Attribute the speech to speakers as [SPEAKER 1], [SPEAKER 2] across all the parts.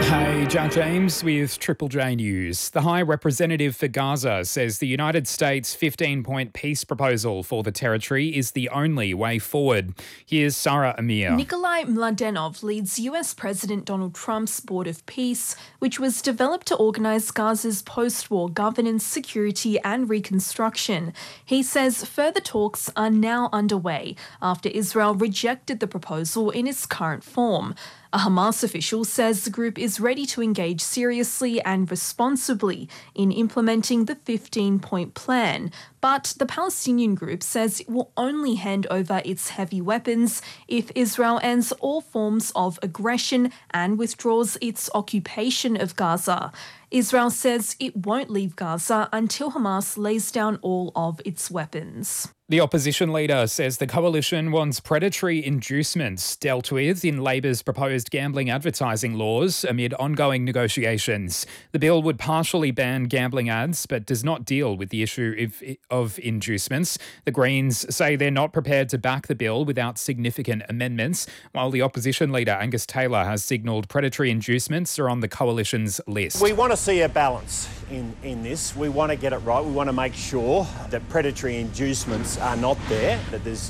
[SPEAKER 1] Hey, Jack James with Triple J News. The High Representative for Gaza says the United States' 15-point peace proposal for the territory is the only way forward. Here's Sarah Amir.
[SPEAKER 2] Nikolai Mladenov leads US President Donald Trump's Board of Peace, which was developed to organise Gaza's post-war governance, security and reconstruction. He says further talks are now underway after Israel rejected the proposal in its current form. A Hamas official says the group is ready to engage seriously and responsibly in implementing the 15-point plan, but the Palestinian group says it will only hand over its heavy weapons if Israel ends all forms of aggression and withdraws its occupation of Gaza. Israel says it won't leave Gaza until Hamas lays down all of its weapons.
[SPEAKER 1] The opposition leader says the coalition wants predatory inducements dealt with in Labor's proposed gambling advertising laws amid ongoing negotiations. The bill would partially ban gambling ads but does not deal with the issue of inducements. The Greens say they're not prepared to back the bill without significant amendments, while the opposition leader Angus Taylor has signalled predatory inducements are on the coalition's list.
[SPEAKER 3] We want to see a balance in this. We want to get it right. We want to make sure that predatory inducements are not there,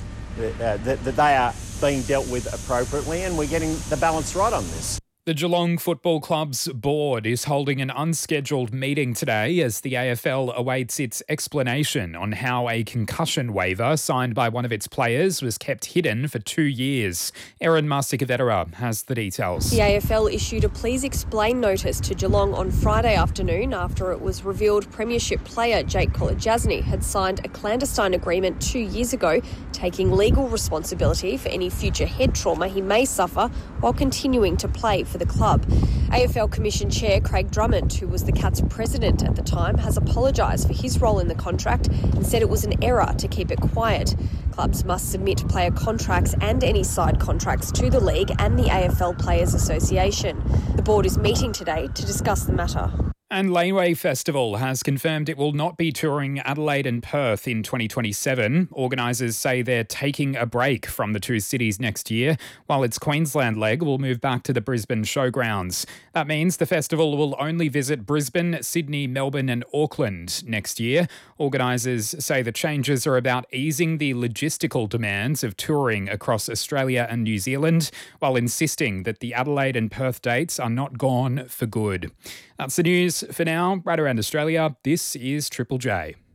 [SPEAKER 3] that they are being dealt with appropriately, and we're getting the balance right on this.
[SPEAKER 1] The Geelong Football Club's board is holding an unscheduled meeting today as the AFL awaits its explanation on how a concussion waiver signed by one of its players was kept hidden for 2 years. Erin Marsicavetera has the details.
[SPEAKER 4] The AFL issued a please explain notice to Geelong on Friday afternoon after it was revealed Premiership player Jake Kolodjasny had signed a clandestine agreement 2 years ago, taking legal responsibility for any future head trauma he may suffer while continuing to play for the club. AFL Commission Chair Craig Drummond, who was the Cats' president at the time, has apologised for his role in the contract and said it was an error to keep it quiet. Clubs must submit player contracts and any side contracts to the league and the AFL Players Association. The board is meeting today to discuss the matter.
[SPEAKER 1] And Laneway Festival has confirmed it will not be touring Adelaide and Perth in 2027. Organisers say they're taking a break from the two cities next year, while its Queensland leg will move back to the Brisbane showgrounds. That means the festival will only visit Brisbane, Sydney, Melbourne and Auckland next year. Organisers say the changes are about easing the logistical demands of touring across Australia and New Zealand, while insisting that the Adelaide and Perth dates are not gone for good. That's the news for now. Right around Australia, this is Triple J.